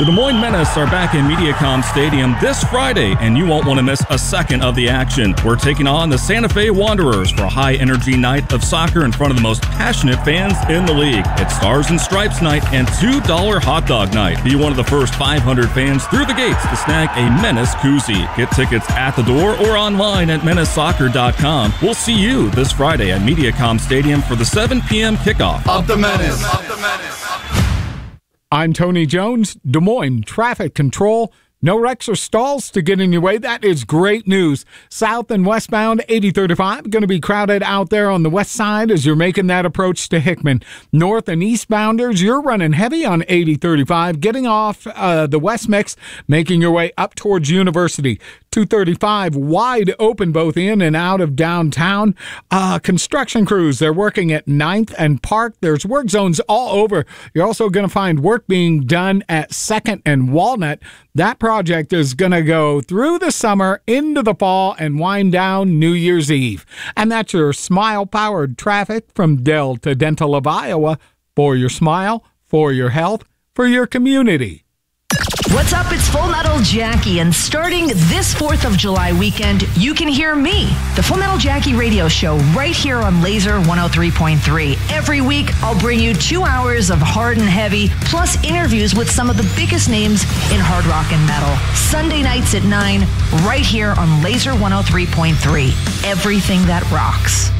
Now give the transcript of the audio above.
The Des Moines Menace are back in MediaCom Stadium this Friday, and you won't want to miss a second of the action. We're taking on the Santa Fe Wanderers for a high-energy night of soccer in front of the most passionate fans in the league. It's Stars and Stripes night and $2 hot dog night. Be one of the first 500 fans through the gates to snag a Menace koozie. Get tickets at the door or online at menacesoccer.com. We'll see you this Friday at MediaCom Stadium for the 7 p.m. kickoff. Up the Menace. I'm Tony Jones, Des Moines Traffic Control. No wrecks or stalls to get in your way. That is great news. South and westbound 8035 going to be crowded out there on the west side as you're making that approach to Hickman. North and eastbounders, you're running heavy on 8035, getting off the West Mix, making your way up towards University. 235 wide open both in and out of downtown. Construction crews, they're working at 9th and Park. There's work zones all over. You're also going to find work being done at 2nd and Walnut. That project is going to go through the summer, into the fall, and wind down New Year's Eve. And that's your Smile-powered traffic from Dell to Dental of Iowa. For your smile, for your health, for your community. What's up? It's Full Metal Jackie, and starting this 4th of July weekend, you can hear me, the Full Metal Jackie radio show, right here on Laser 103.3. Every week, I'll bring you 2 hours of hard and heavy, plus interviews with some of the biggest names in hard rock and metal. Sunday nights at 9, right here on Laser 103.3. Everything that rocks.